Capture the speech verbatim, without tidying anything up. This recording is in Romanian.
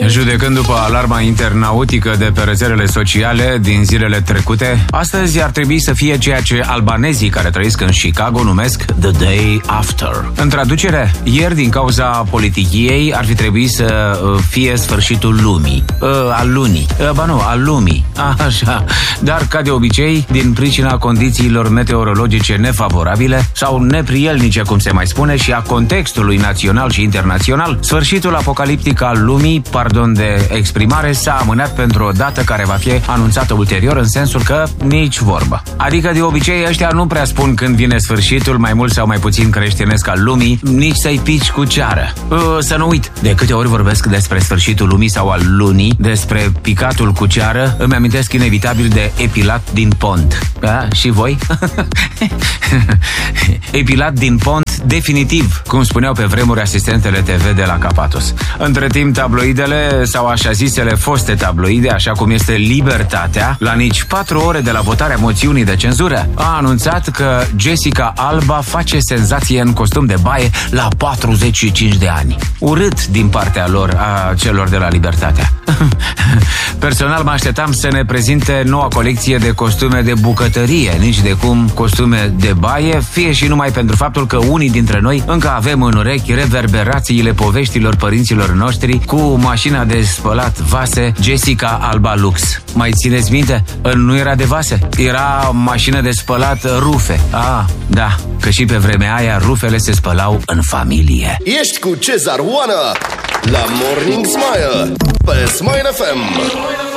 Judecând după alarma internautică de pe rețelele sociale din zilele trecute, astăzi ar trebui să fie ceea ce albanezii care trăiesc în Chicago numesc The Day After. În traducere, ieri din cauza politichiei ar fi trebuit să fie sfârșitul lumii. Uh, al lunii. Uh, ba nu, al lumii. Așa. Dar, ca de obicei, din pricina condițiilor meteorologice nefavorabile sau neprielnice, cum se mai spune, și a contextului național și internațional, sfârșitul apocaliptic al lumii, pardon de exprimare, s-a amânat pentru o dată care va fi anunțată ulterior, în sensul că nici vorbă. Adică, de obicei, ăștia nu prea spun când vine sfârșitul, mai mult sau mai puțin creștinesc, al lumii, nici să-i pici cu ceară. Uh, să nu uit, de câte ori vorbesc despre sfârșitul lumii sau al lunii, despre picatul cu ceară, îmi amintesc inevitabil de Epilat din Pont. Da? Și voi? Epilat din Pont, definitiv, cum spuneau pe vremuri asistentele T V de la Capatos. Între timp, tabloidele sau așa zisele foste tabloide, așa cum este Libertatea, la nici patru ore de la votarea moțiunii de cenzură, a anunțat că Jessica Alba face senzație în costum de baie la patruzeci și cinci de ani. Urât din partea lor, a celor de la Libertatea. Personal mă așteptam să ne prezinte noua colecție de costume de bucătărie, nici de cum costume de baie, fie și numai pentru faptul că unii dintre noi încă avem în urechi reverberațiile poveștilor părinților noștri cu mașina de spălat vase Jessica Alba Lux. Mai țineți minte? Nu era de vase, era mașină de spălat rufe. Ah, da, că și pe vremea aia rufele se spălau în familie. Ești cu Cezar Oana la Morning Smile pe Smile F M.